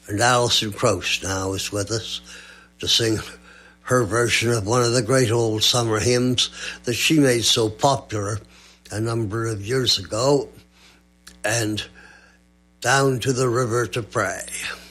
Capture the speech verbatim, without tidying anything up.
And Alison Krauss now is with us to sing her version of one of the great old summer hymns that she made so popular a number of years ago, and Down to the River to Pray.